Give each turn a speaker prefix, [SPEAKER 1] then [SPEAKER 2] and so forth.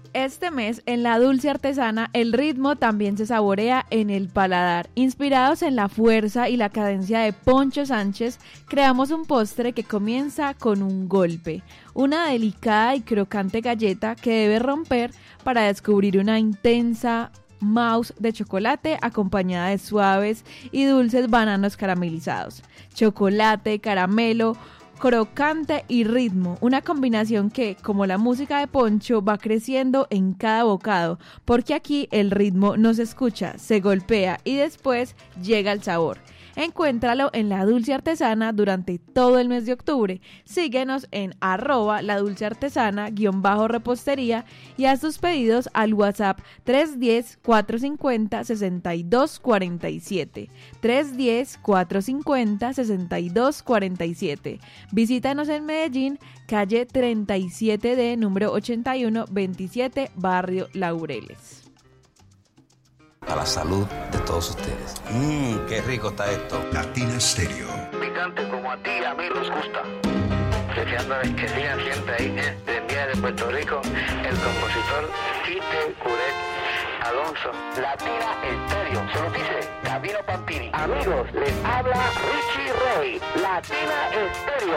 [SPEAKER 1] Este mes, en la Dulce Artesana, el ritmo también se saborea en el paladar. Inspirados en la fuerza y la cadencia de Poncho Sánchez, creamos un postre que comienza con un golpe, una delicada y crocante galleta que debe romper para descubrir una intensa mousse de chocolate acompañada de suaves y dulces bananos caramelizados. Chocolate, caramelo, crocante y ritmo, una combinación que, como la música de Poncho, va creciendo en cada bocado, porque aquí el ritmo no se escucha, se golpea y después llega el sabor. Encuéntralo en La Dulce Artesana durante todo el mes de octubre. Síguenos en @ladulceartesana_repostería y haz tus pedidos al WhatsApp 310-450-6247. 310-450-6247. Visítanos en Medellín, calle 37D, número 8127, barrio Laureles.
[SPEAKER 2] A la salud de todos ustedes. Qué rico está esto.
[SPEAKER 3] Latina Stereo.
[SPEAKER 4] Picante como a ti y a mí nos gusta. Deseándoles que sigan siempre ahí en Día de Puerto Rico, el compositor Tite Curet Alonso. Latina Stereo. Se nos dice Gabino Pampini. Amigos, les habla Richie Ray. Latina Stereo.